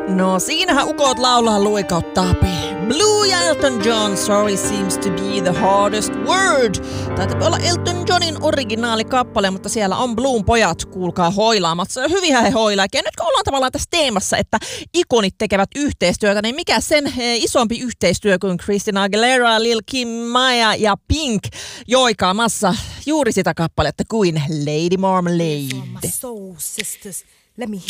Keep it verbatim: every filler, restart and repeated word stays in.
No siinähän ukot laulaa luikauttaapi. Blue ja Elton John, sorry seems to be the hardest word. Taitaa olla Elton Johnin originaali kappale, mutta siellä on Bluun pojat, kuulkaa, hoilaamassa. Hyvinhän he hoilaa. Ja nyt kun ollaan tavallaan tässä teemassa, että ikonit tekevät yhteistyötä, niin mikä sen isompi yhteistyö kuin Christina Aguilera, Lil Kim, Maya ja Pink joikaamassa juuri sitä kappaletta kuin Lady Marmalade.